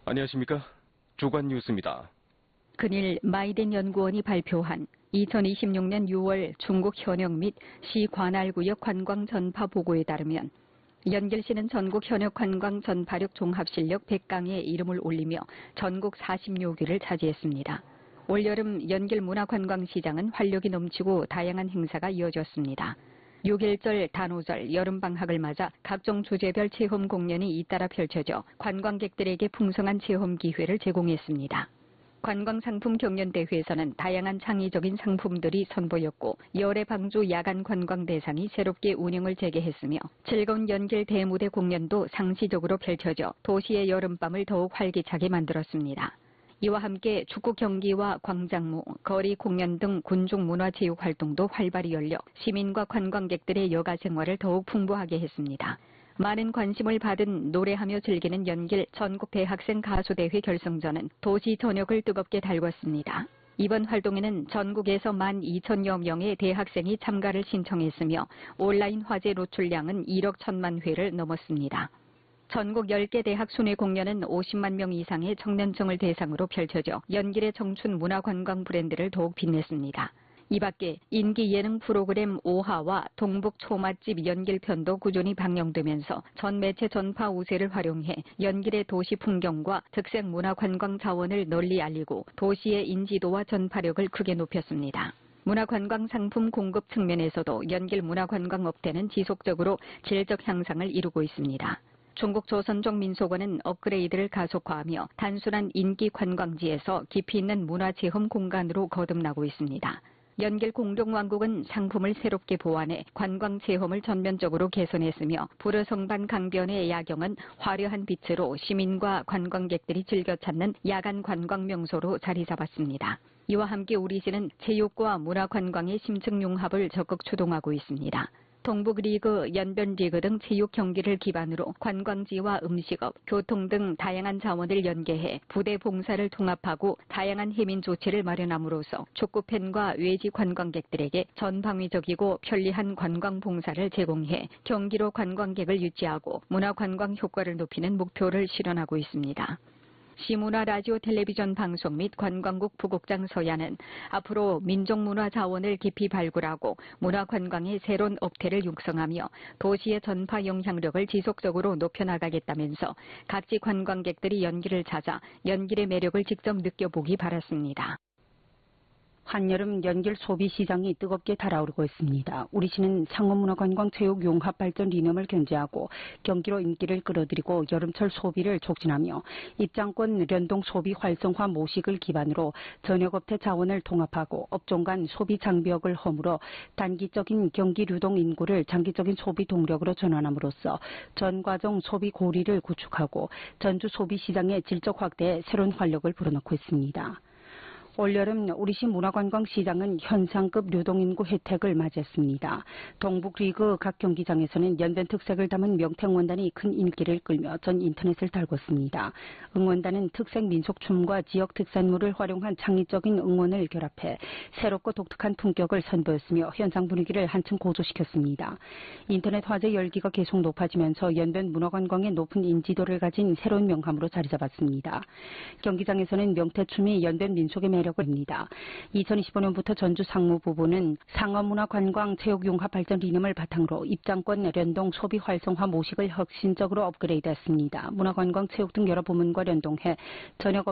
안녕하십니까? 주간 뉴스입니다. 근일 마이덴 연구원이 발표한 2026년 6월 중국 현역 및 시 관할구역 관광 전파 보고에 따르면 연길시는 전국 현역 관광 전파력 종합실력 100강에 이름을 올리며 전국 40여 개를 차지했습니다. 올여름 연길 문화관광시장은 활력이 넘치고 다양한 행사가 이어졌습니다. 6.1절, 단오절, 여름방학을 맞아 각종 주제별 체험 공연이 잇따라 펼쳐져 관광객들에게 풍성한 체험 기회를 제공했습니다. 관광상품 경연대회에서는 다양한 창의적인 상품들이 선보였고 열애 방주 야간 관광 대상이 새롭게 운영을 재개했으며 즐거운 연길 대무대 공연도 상시적으로 펼쳐져 도시의 여름밤을 더욱 활기차게 만들었습니다. 이와 함께 축구 경기와 광장무, 거리 공연 등 군중 문화체육 활동도 활발히 열려 시민과 관광객들의 여가 생활을 더욱 풍부하게 했습니다. 많은 관심을 받은 노래하며 즐기는 연길 전국 대학생 가수대회 결승전은 도시 전역을 뜨겁게 달궜습니다. 이번 활동에는 전국에서 12,000여 명의 대학생이 참가를 신청했으며 온라인 화제 노출량은 1억 1천만 회를 넘었습니다. 전국 10개 대학 순회 공연은 50만 명 이상의 청년층을 대상으로 펼쳐져 연길의 청춘 문화관광 브랜드를 더욱 빛냈습니다. 이 밖에 인기 예능 프로그램 오하와 동북 초맛집 연길편도 꾸준히 방영되면서 전 매체 전파 우세를 활용해 연길의 도시 풍경과 특색 문화관광 자원을 널리 알리고 도시의 인지도와 전파력을 크게 높였습니다. 문화관광 상품 공급 측면에서도 연길 문화관광업태는 지속적으로 질적 향상을 이루고 있습니다. 중국 조선족 민속원은 업그레이드를 가속화하며 단순한 인기 관광지에서 깊이 있는 문화체험 공간으로 거듭나고 있습니다. 연길 공룡왕국은 상품을 새롭게 보완해 관광체험을 전면적으로 개선했으며 불어성반 강변의 야경은 화려한 빛으로 시민과 관광객들이 즐겨 찾는 야간 관광 명소로 자리 잡았습니다. 이와 함께 우리시는 체육과 문화관광의 심층 융합을 적극 추동하고 있습니다. 동북리그, 연변리그 등 체육 경기를 기반으로 관광지와 음식업, 교통 등 다양한 자원을 연계해 부대 봉사를 통합하고 다양한 해민 조치를 마련함으로써 축구팬과 외지 관광객들에게 전방위적이고 편리한 관광 봉사를 제공해 경기로 관광객을 유치하고 문화관광 효과를 높이는 목표를 실현하고 있습니다. 시문화 라디오 텔레비전 방송 및 관광국 부국장 서야는 앞으로 민족문화 자원을 깊이 발굴하고 문화관광의 새로운 업태를 육성하며 도시의 전파 영향력을 지속적으로 높여나가겠다면서 각지 관광객들이 연길을 찾아 연길의 매력을 직접 느껴보기 바랐습니다. 한여름 연길 소비시장이 뜨겁게 달아오르고 있습니다. 우리시는 상업문화관광체육융합발전 이념을 견제하고 경기로 인기를 끌어들이고 여름철 소비를 촉진하며 입장권 연동 소비 활성화 모식을 기반으로 전역업체 자원을 통합하고 업종 간 소비 장벽을 허물어 단기적인 경기 유동 인구를 장기적인 소비 동력으로 전환함으로써 전과정 소비 고리를 구축하고 전주 소비시장의 질적 확대에 새로운 활력을 불어넣고 있습니다. 올여름 우리시 문화관광시장은 현상급 유동인구 혜택을 맞이했습니다. 동북리그 각 경기장에서는 연변 특색을 담은 명태응원단이 큰 인기를 끌며 전 인터넷을 달궜습니다. 응원단은 특색 민속춤과 지역 특산물을 활용한 창의적인 응원을 결합해 새롭고 독특한 품격을 선보였으며 현장 분위기를 한층 고조시켰습니다. 인터넷 화제 열기가 계속 높아지면서 연변 문화관광의 높은 인지도를 가진 새로운 명함으로 자리 잡았습니다. 경기장에서는 명태춤이 연변 민속의 매력 입니다. 2025년부터 전주 상무부부는 상업문화관광체육융합발전 이념을 바탕으로 입장권 연동 소비 활성화 모식을 혁신적으로 업그레이드했습니다. 문화관광체육 등 여러 부문과 연동해 전역